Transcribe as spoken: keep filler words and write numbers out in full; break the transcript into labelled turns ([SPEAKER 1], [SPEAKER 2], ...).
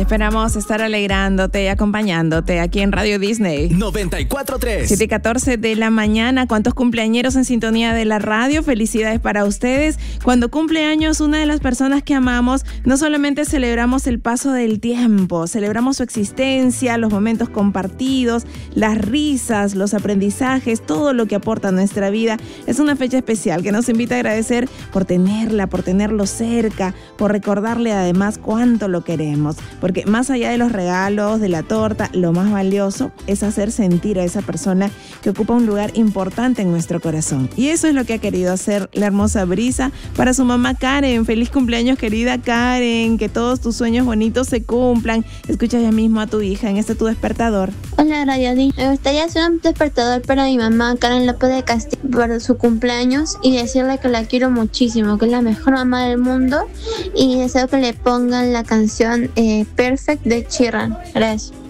[SPEAKER 1] Esperamos estar alegrándote y acompañándote aquí en Radio Disney.
[SPEAKER 2] noventa y cuatro punto tres.
[SPEAKER 1] siete y catorce de la mañana. ¿Cuántos cumpleañeros en sintonía de la radio? Felicidades para ustedes. Cuando cumple años una de las personas que amamos, no solamente celebramos el paso del tiempo, celebramos su existencia, los momentos compartidos, las risas, los aprendizajes, todo lo que aporta a nuestra vida. Es una fecha especial que nos invita a agradecer por tenerla, por tenerlo cerca, por recordarle además cuánto lo queremos. Porque más allá de los regalos, de la torta, lo más valioso es hacer sentir a esa persona que ocupa un lugar importante en nuestro corazón. Y eso es lo que ha querido hacer la hermosa Brisa para su mamá Karen. Feliz cumpleaños, querida Karen. Que todos tus sueños bonitos se cumplan. Escucha ya mismo a tu hija en este Tu Despertador.
[SPEAKER 3] Hola, Radio Di. Me gustaría hacer un despertador para mi mamá, Karen López de Castillo, para su cumpleaños y decirle que la quiero muchísimo, que es la mejor mamá del mundo, y deseo que le pongan la canción eh, Perfect de Sheeran. Gracias.